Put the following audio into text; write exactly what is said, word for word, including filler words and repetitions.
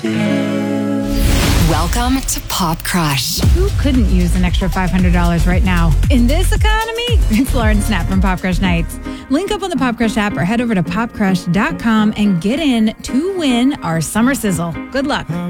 Welcome to Pop Crush. Who couldn't use an extra five hundred dollars right now? In this economy, it's Lauren Snap from Pop Crush Nights. Link up on the Pop Crush app or head over to pop crush dot com and get in to win our summer sizzle. Good luck.